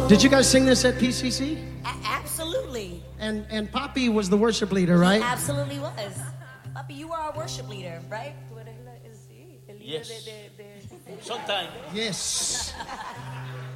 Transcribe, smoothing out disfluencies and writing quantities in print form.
Did you guys sing this at PCC? Absolutely. And Poppy was the worship leader, right? He absolutely was. Papi, you are our worship leader, right? Yes. Sometimes. Yes.